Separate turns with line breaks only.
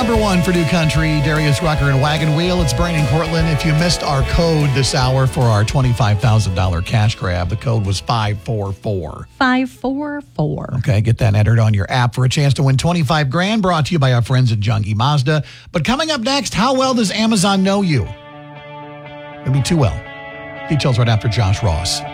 number one for New Country, Darius Rucker and Wagon Wheel. It's Brain and Cortland. If you missed our code this hour for our $25,000 cash grab, the code was 544.
544.
Okay, get that entered on your app for a chance to win $25,000, brought to you by our friends at Junkie Mazda. But coming up next, how well does Amazon know you? Maybe too well. Details right after Josh Ross.